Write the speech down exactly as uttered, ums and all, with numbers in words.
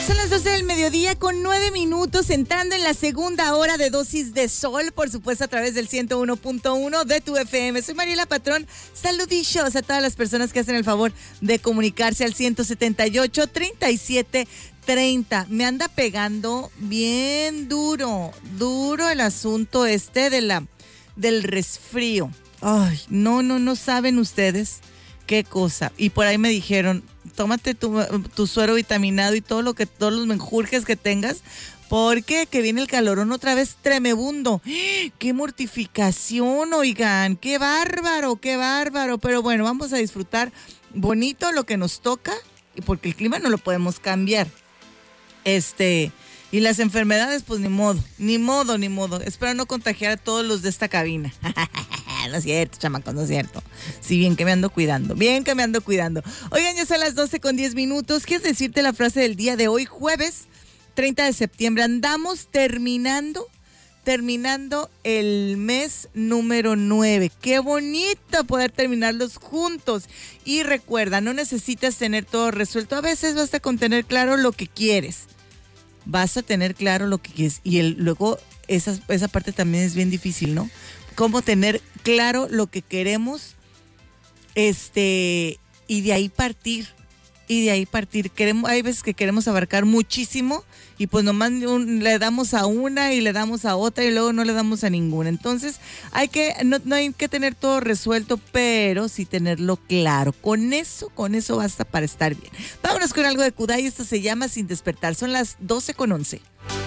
Son las doce del mediodía con nueve minutos, entrando en la segunda hora de Dosis de Sol, por supuesto a través del ciento uno punto uno de tu F M. Soy Mariela Patrón, saludillos a todas las personas que hacen el favor de comunicarse al ciento setenta y ocho, treinta y siete treinta. Me anda pegando bien duro, duro el asunto este de la, del resfrío. Ay, no, no, no saben ustedes qué cosa. Y por ahí me dijeron, tómate tu, tu suero vitaminado y todo lo que, todos los menjurjes que tengas, porque que viene el calorón otra vez tremebundo. ¡Qué mortificación, oigan! ¡Qué bárbaro, qué bárbaro! Pero bueno, vamos a disfrutar bonito lo que nos toca, porque el clima no lo podemos cambiar. Este... Y las enfermedades, pues ni modo, ni modo, ni modo. Espero no contagiar a todos los de esta cabina. No es cierto, chamacos, no es cierto. Sí, bien que me ando cuidando, bien que me ando cuidando. Oigan, ya son las doce con diez minutos. ¿Quieres decirte la frase del día de hoy, jueves treinta de septiembre? Andamos terminando, terminando el mes número nueve. Qué bonito poder terminarlos juntos. Y recuerda, no necesitas tener todo resuelto. A veces basta con tener claro lo que quieres. Vas a tener claro lo que quieres. Y el, luego esa, esa parte también es bien difícil, ¿no? Cómo tener claro lo que queremos, este, y de ahí partir, y de ahí partir. Queremos, hay veces que queremos abarcar muchísimo y pues nomás un, le damos a una y le damos a otra y luego no le damos a ninguna. Entonces hay que, no, no hay que tener todo resuelto, pero sí tenerlo claro. Con eso, con eso basta para estar bien. Vámonos con algo de Kudai, esto se llama Sin Despertar. Son las doce con once.